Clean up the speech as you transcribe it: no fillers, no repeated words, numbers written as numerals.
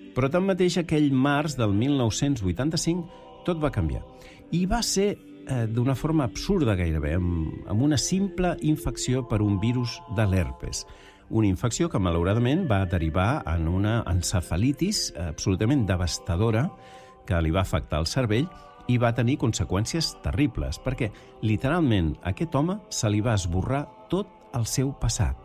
Però tanmateix aquell març del 1985 tot va canviar. I va ser d'una forma absurda gairebé, amb una simple infecció per un virus de l'herpes. Una infecció que malauradament va derivar en una encefalitis absolutament devastadora que li va afectar el cervell i va tenir conseqüències terribles, perquè literalment a aquest home se li va esborrar tot el seu passat.